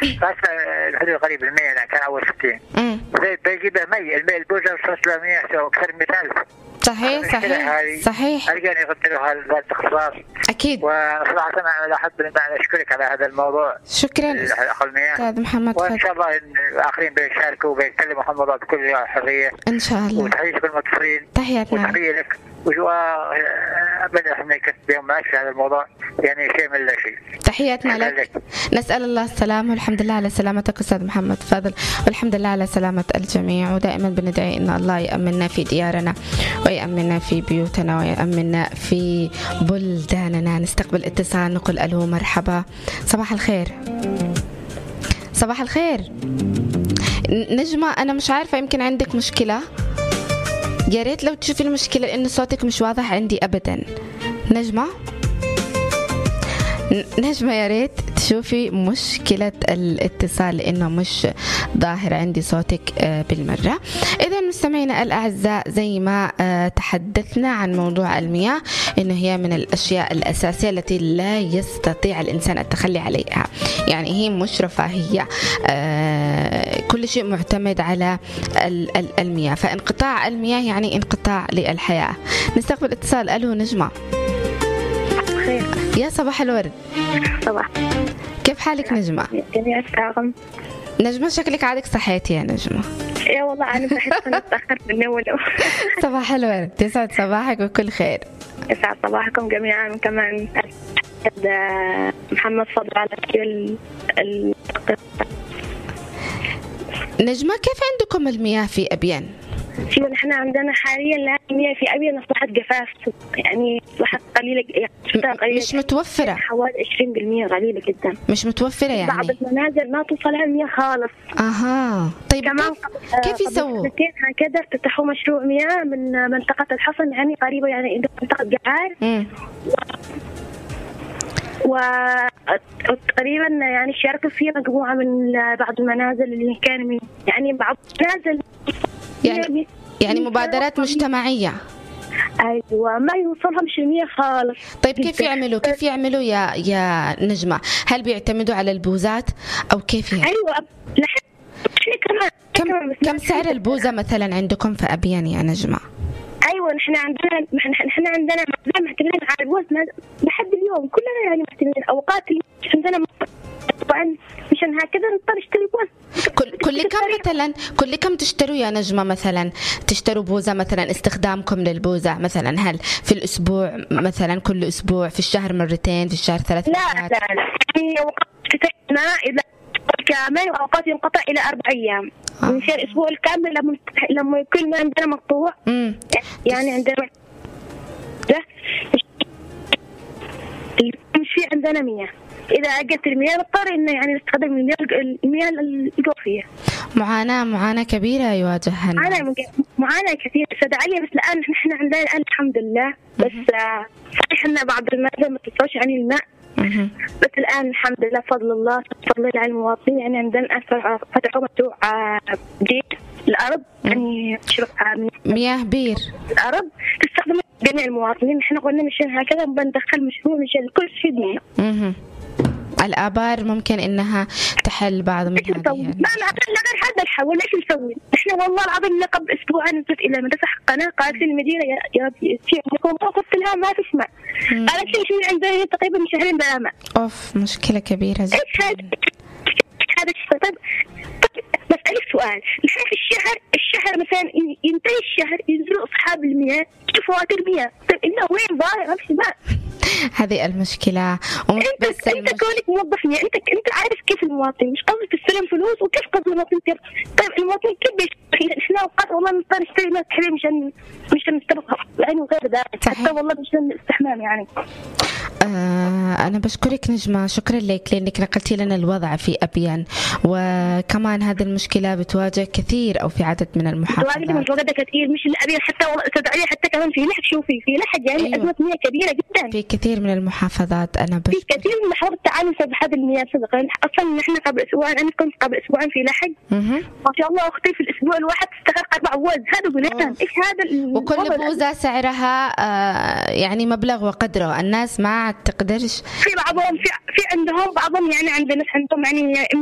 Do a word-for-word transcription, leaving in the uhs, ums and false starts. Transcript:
بس الحدود قريب المية يعني كان أول ستين. امم بيجيبها مي المي البوزة وصلت ل مية أو أكثر من مئة ألف. صحيح صحيح صحيح. أرجعني يقدروا هذا الاختصاص. أكيد. وصراحة أنا لاحظت أن أنا أشكرك على هذا الموضوع. شكرا أستاذ محمد. وإن شاء الله الآخرين بيشاركوا وبيتكلموا عن الموضوع بكل حرية. إن شاء الله. وتحية كل المتصلين. تحياتنا. وتحية لك. وأبدا إحنا نكتب يوم معك في هذا الموضوع يعني شيء من لا شيء. تحياتنا لك. لك. نسأل الله السلامة والحمد لله على سلامتك أستاذ محمد فاضل، والحمد لله على سلامة الجميع، ودائما بندعي إن الله يأمننا في ديارنا ويأمننا في بيوتنا ويأمننا في بلداننا. نستقبل اتصال، نقول ألو مرحبا، صباح الخير. صباح الخير نجمة، أنا مش عارفة يمكن عندك مشكلة، يا ريت لو تشوفي المشكلة لأن صوتك مش واضح عندي أبدا. نجمة نجمة يا ريت تشوفي مشكلة الاتصال لأنه مش ظاهر عندي صوتك بالمرة. إذا مستمعينا الأعزاء، زي ما تحدثنا عن موضوع المياه إنه هي من الأشياء الأساسية التي لا يستطيع الإنسان التخلي عليها، يعني هي مش رفاهية، كل شيء معتمد على المياه، فانقطاع المياه يعني انقطاع للحياة. نستقبل اتصال. ألو نجمة. خير. يا صباح الورد. صباح. كيف حالك نجمة؟ جميع السلام. نجمة شكلك عادك صحيتي يا نجمة. يا والله أنا بحس أنا تأخرت من أول. صباح الورد، يسعد صباحك وكل خير. يسعد صباحكم جميعا، وكمان محمد فضل على كل ال... نجمة كيف عندكم المياه في أبيان؟ شوف نحن عندنا حاليا لا المياه في أبيان أصبحت جفاف، يعني أصبحت قليلة، يعني قليلة مش متوفرة، حوالي عشرين بالمئة، قليلة جدا، مش متوفرة يعني. بعض المنازل ما توصلها المياه خالص. أها طيب كمان كيف, كيف يسووا؟ هكذا افتتحوا مشروع مياه من منطقة الحصن، يعني قريبة يعني إلى منطقة جعار، وتقريبا يعني شاركوا فيها مجموعة من بعض المنازل اللي كان من يعني بعض المنازل يعني يعني مبادرات مجتمعية. أيوة ما يوصلها مش المية خالص. طيب كيف يعملوا كيف يعملوا يا يا نجمة؟ هل بيعتمدوا على البوزات أو كيف يعني؟ أيوة لحد كمان كم كم سعر البوزة مثلا عندكم في أبيان يا نجمة؟ ايوه نحن عندنا نحن عندنا معتمدين على البوز لحد اليوم، كلنا يعني معتمدين. اوقات عندنا طبعا مشان هكذا نضطر نشتري بوز. كل كل كم مثلا كل كم تشتروا يا نجمة مثلا؟ تشتروا بوزة مثلا، استخدامكم للبوزة مثلا هل في الأسبوع مثلا، كل أسبوع، في الشهر مرتين، في الشهر ثلاث مرات؟ لا لا لا يعني اوقات تتعنا إذا كامل، وأوقات ينقطع إلى أربع أيام. آه. من شهر الأسبوع الكامل لما لما يكون ما عندنا مقطوع. مم. يعني عندنا ده مش في عندنا مياه، إذا أجت المياه نضطر إنه يعني نستخدم المياه المياه الجوفية. معاناة معاناة كبيرة يواجهها. معاناة معاناة كثيرة أستاذ علي، بس الآن نحن عندنا الآن الحمد لله، بس صحيح إن بعض المنازل ما تستوعبش عن الماء. مه. بس الآن الحمد لله فضل الله فضل على المواطنين، يعني عندنا فتحوا مشروع جديد الأرض، يعني شرب مياه بير الأرض تستخدم جميع المواطنين. نحن قلنا مشان هكذا بندخل مشروع مشان كل شيء مياه. الآبار ممكن إنها تحل بعض من هذه. لا لا غير هذا الحل، ليش نسوي؟ إحنا والله العظيم قبل أسبوع نزلت إلى مدرسة حقنا، قالت لي المدينة يا يا يكون قلت لها ما فيش ماء، قالت لي شو عندنا تقريبا شهرين بلا ماء. أوف مشكلة كبيرة جدا. إيش هذا؟ هذا الشيء. طيب بسألك سؤال، الحين في الشهر الشهر مثلا ينتهي الشهر ينزلوا أصحاب المياه يشوفوا فواتير المياه، طيب إنه وين ضايع ما في ماء؟ هذه المشكلة. ومش انت بس انت المش... كونك موظف يعني انت انت عارف كيف المواطن، مش قصدك تستلم فلوس وكيف قصد المواطن كيف. طيب المواطن كيف بيشتري؟ احنا اوقات والله نضطر نشتري ماء تحليل مشان مشان نستبقى يعني وغير ذلك، حتى والله مشان الاستحمام يعني. آه أنا بشكرك نجمة، شكرا لك لأنك نقلتي لنا الوضع في أبيان، وكمان هذه المشكلة بتواجه كثير أو في عدد من المحافظات. بتواجه متواجدة كثير، مش الأبيان حتى والله تدعي حتى كمان في لحد، شوفي في لحد يعني أيوة. أزمة مياه كبيرة جدا في كثير من المحافظات. أنا بشكرك. في كثير من محاولة التعامل في هذه المياه صدقا. أصلا نحن قبل أسبوعين أنا كنت قبل أسبوعين في لحد ما شاء الله أختي في الأسبوع الواحد تستغرق أربع بوز. هذا بنات إيش هذا؟ وكل بوزة سعرها آه يعني مبلغ وقدره، الناس ما تقدرش. في بعضهم في في عندهم بعضهم يعني عند ناس عندهم يعني